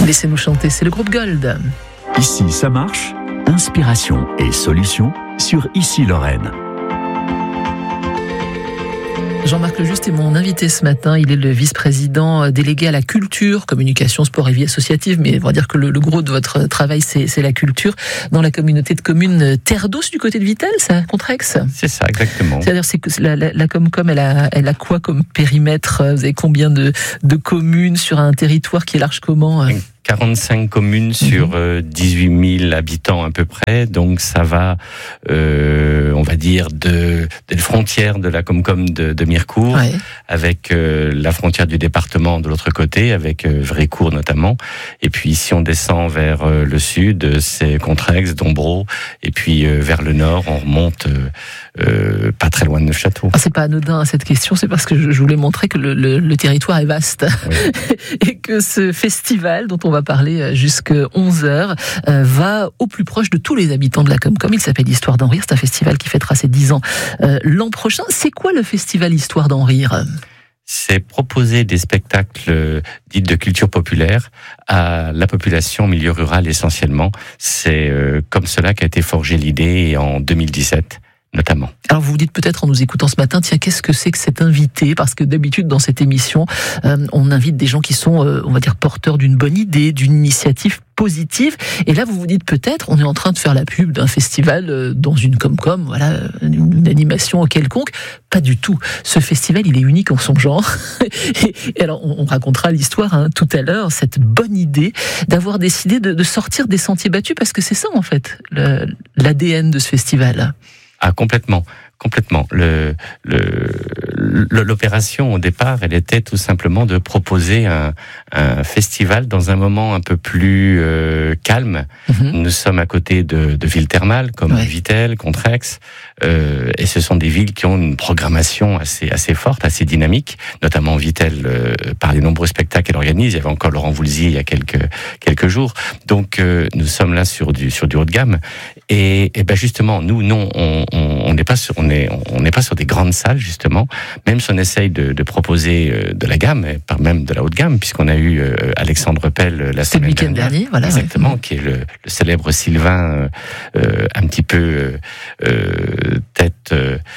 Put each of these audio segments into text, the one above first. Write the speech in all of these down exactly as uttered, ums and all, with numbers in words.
Laissez-nous chanter, c'est le groupe Gold. Ici, ça marche. Inspiration et solutions sur Ici Lorraine. Jean-Marc Lejuste est mon invité ce matin. Il est le vice-président délégué à la culture, communication, sport et vie associative. Mais on va dire que le, le gros de votre travail, c'est, c'est la culture dans la communauté de communes Terre d'Eau, du côté de Vittel, ça, Contrex. C'est ça, exactement. C'est-à-dire c'est que la, la, la Comcom, elle a, elle a quoi comme périmètre? Vous avez combien de, de communes sur un territoire qui est large comment? quarante-cinq communes sur euh, dix-huit mille habitants à peu près, donc ça va, euh, on va dire, de, des frontières de la Comcom de, de Mirecourt, ouais. avec euh, la frontière du département de l'autre côté, avec euh, Vrécourt notamment, et puis si on descend vers euh, le sud, c'est Contrex, Dombreau, et puis euh, vers le nord, on remonte euh, euh, pas très loin de Neufchâteau. Ah, c'est pas anodin cette question, c'est parce que je, je voulais montrer que le, le, le territoire est vaste, oui. et que ce festival dont on va parler jusqu'à onze heures, euh, va au plus proche de tous les habitants de la Comcom. Il s'appelle Histoire d'en rire, c'est un festival qui fêtera ses dix ans euh, l'an prochain. C'est quoi le festival Histoire d'en rire ? C'est proposer des spectacles dits de culture populaire à la population milieu rural essentiellement. C'est euh, comme cela qu'a été forgée l'idée en deux mille dix-sept. Notamment. Alors vous vous dites peut-être en nous écoutant ce matin, tiens, qu'est-ce que c'est que cet invité ? Parce que d'habitude dans cette émission, euh, on invite des gens qui sont, euh, on va dire, porteurs d'une bonne idée, d'une initiative positive. Et là, vous vous dites peut-être, on est en train de faire la pub d'un festival euh, dans une Comcom, voilà, une, une animation quelconque. Pas du tout. Ce festival, il est unique en son genre. et, et alors, on, on racontera l'histoire hein, tout à l'heure, cette bonne idée d'avoir décidé de, de sortir des sentiers battus, parce que c'est ça en fait, le, l'A D N de ce festival. Ah, complètement, complètement. Le, le, l'opération au départ, elle était tout simplement de proposer un, un festival dans un moment un peu plus euh, calme. Mm-hmm. Nous sommes à côté de, de villes thermales comme ouais. Vittel, Contrex, euh, et ce sont des villes qui ont une programmation assez assez forte, assez dynamique. Notamment Vittel, euh, par les nombreux spectacles qu'elle organise. Il y avait encore Laurent Voulzy il y a quelques quelques jours. Donc euh, nous sommes là sur du sur du haut de gamme. Et, et ben justement, nous non, on on n'est pas sur on est on n'est pas sur des grandes salles justement. Même si on essaye de, de proposer de la gamme, par même de la haute gamme, puisqu'on a eu Alexandre Pell la semaine week-end dernière, dernier, voilà, exactement, ouais. qui est le, le célèbre Sylvain, euh, un petit peu euh, tête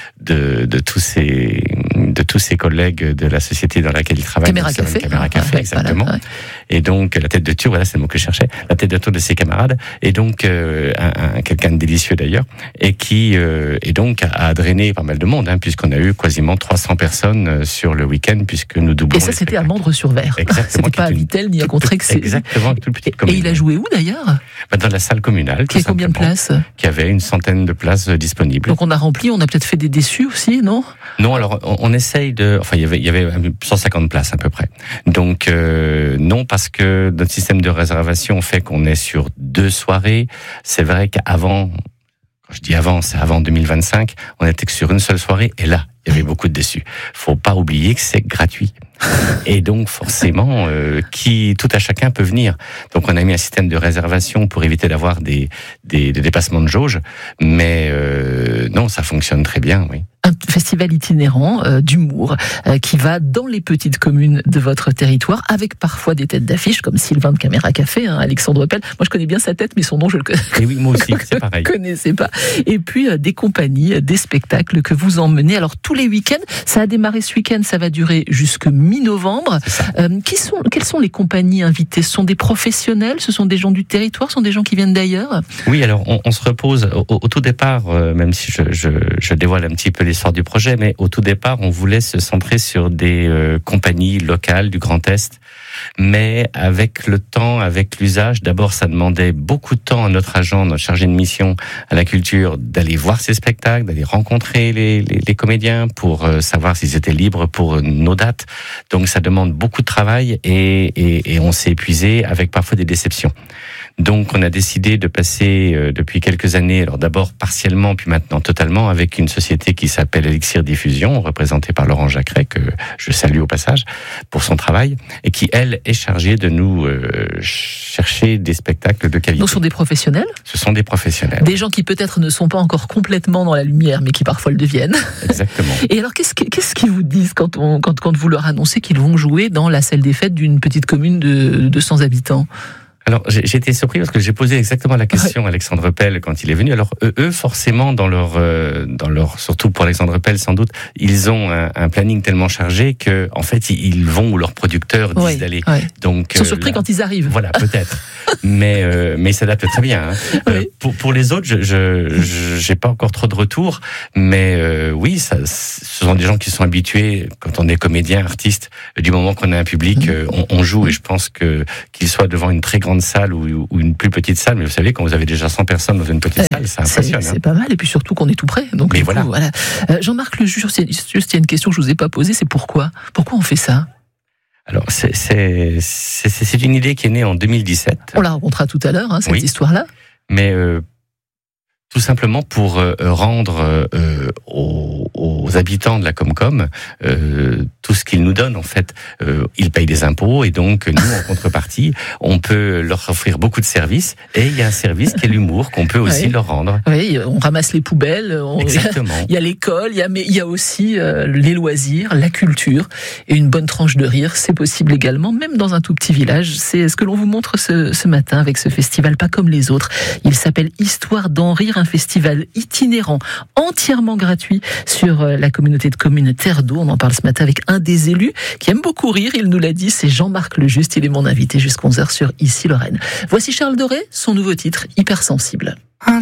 de, de tous ses de tous ses collègues de la société dans laquelle il travaille. Caméra Café, Caméra Café, ouais, exactement. Voilà, ouais. Et donc la tête de tour, voilà, c'est le mot que je cherchais, la tête de tour de ses camarades, et donc euh, un, un, quelqu'un de délicieux d'ailleurs, et qui euh, et donc a drainé pas mal de monde, hein, puisqu'on a eu quasiment trois cents personnes sur le week-end, puisque nous doublons. Et ça, c'était à Mandres-sur-Vert. Exactement. C'était pas à Vittel ni à Contrex. Exactement, toute petite commune. Et il a joué où d'ailleurs ? Dans la salle communale. Qui a combien de places ? Qui avait une centaine de places disponibles. Donc on a rempli, on a peut-être fait des déçus aussi, non ? Non, alors on, on essaye de. Enfin, il y avait, il y avait cent cinquante places à peu près. Donc euh, non, parce que notre système de réservation fait qu'on est sur deux soirées. C'est vrai qu'avant. Je dis avant, c'est avant deux mille vingt-cinq, on était que sur une seule soirée, et là, il y avait beaucoup de déçus. Faut pas oublier que c'est gratuit. Et donc, forcément, euh, qui, tout à chacun peut venir. Donc, on a mis un système de réservation pour éviter d'avoir des, des, des dépassements de jauge. Mais, euh, non, ça fonctionne très bien, oui. Un festival itinérant euh, d'humour euh, qui va dans les petites communes de votre territoire, avec parfois des têtes d'affiche comme Sylvain de Caméra Café, hein, Alexandre Pell. Moi, je connais bien sa tête, mais son nom, je le connais. Et oui, moi aussi, c'est pareil. Je ne connaissais pas. Et puis, euh, des compagnies, des spectacles que vous emmenez. Alors, tous les week-ends, ça a démarré ce week-end, ça va durer jusque mi-novembre. Euh, qui sont, quelles sont les compagnies invitées ? Ce sont des professionnels ? Ce sont des gens du territoire ? Ce sont des gens qui viennent d'ailleurs ? Oui, alors, on, on se repose au, au tout départ, euh, même si je, je, je dévoile un petit peu les l'histoire du projet, mais au tout départ, on voulait se centrer sur des euh, compagnies locales du Grand Est. Mais avec le temps, avec l'usage, d'abord, ça demandait beaucoup de temps à notre agent, notre chargé de mission à la culture, d'aller voir ces spectacles, d'aller rencontrer les, les, les comédiens pour euh, savoir s'ils étaient libres pour nos dates. Donc, ça demande beaucoup de travail et, et, et on s'est épuisé avec parfois des déceptions. Donc, on a décidé de passer euh, depuis quelques années, alors d'abord partiellement, puis maintenant totalement, avec une société qui s'appelle Elixir Diffusion, représentée par Laurent Jacquet, que je salue au passage pour son travail, et qui, elle, est chargée de nous euh, chercher des spectacles de qualité. Donc, ce sont des professionnels ? Ce sont des professionnels. Des gens qui peut-être ne sont pas encore complètement dans la lumière, mais qui parfois le deviennent. Exactement. Et alors, qu'est-ce, que, qu'est-ce qu'ils vous disent quand, on, quand, quand vous leur annoncez qu'ils vont jouer dans la salle des fêtes d'une petite commune de deux cents habitants ? Alors, j'ai, j'ai été surpris parce que j'ai posé exactement la question ouais. à Alexandre Pelle quand il est venu. Alors, eux, eux forcément, dans leur, euh, dans leur, surtout pour Alexandre Pelle, sans doute, ils ont un, un planning tellement chargé que, en fait, ils vont où leurs producteurs disent ouais, d'aller. Ouais. Donc, ils sont euh, surpris là, quand ils arrivent. Voilà, peut-être. mais, euh, mais ils s'adaptent très bien. Hein. Oui. Euh, pour, pour les autres, je, je, je, j'ai pas encore trop de retours, mais euh, oui, ça, ce sont des gens qui sont habitués, quand on est comédien, artiste, du moment qu'on a un public, euh, on, on joue, et je pense que qu'ils soient devant une très grande salle ou, ou une plus petite salle, mais vous savez, quand vous avez déjà cent personnes dans une petite euh, salle, ça impressionne. C'est, hein. c'est pas mal, et puis surtout qu'on est tout près. Donc, mais coup, voilà. voilà. Euh, Jean-Marc Lejuge, c'est juste il y a une question que je vous ai pas posée, c'est pourquoi Pourquoi on fait ça? Alors, c'est, c'est, c'est, c'est une idée qui est née en deux mille dix-sept. On la rencontrera tout à l'heure, hein, cette oui. histoire-là. Mais euh, tout simplement pour euh, rendre euh, aux, aux habitants de la Comcom euh, tout ce qu'ils nous donnent. En fait, euh, ils payent des impôts et donc nous, en contrepartie, on peut leur offrir beaucoup de services. Et il y a un service qui est l'humour qu'on peut aussi oui. leur rendre. Oui, on ramasse les poubelles. On... Exactement. Il y a l'école, il y a, mais il y a aussi euh, les loisirs, la culture et une bonne tranche de rire. C'est possible également, même dans un tout petit village. C'est ce que l'on vous montre ce, ce matin avec ce festival, pas comme les autres. Il s'appelle Histoire d'en rire, un festival itinérant, entièrement gratuit sur la communauté de communes Terre d'Eau. On en parle ce matin avec un des élus qui aime beaucoup rire. Il nous l'a dit, c'est Jean-Marc Lejuste. Il est mon invité jusqu'à onze heures sur Ici Lorraine. Voici Charles Doré, son nouveau titre, Hypersensible.